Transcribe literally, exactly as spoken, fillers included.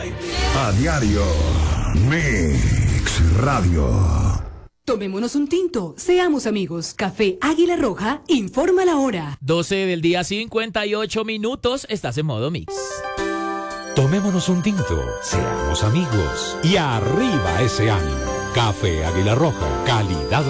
A diario, Mix Radio. Tomémonos un tinto, seamos amigos. Café Águila Roja, informa la hora. doce del día, cincuenta y ocho minutos, estás en modo Mix. Tomémonos un tinto, seamos amigos y arriba ese ánimo. Café Águila Roja, calidad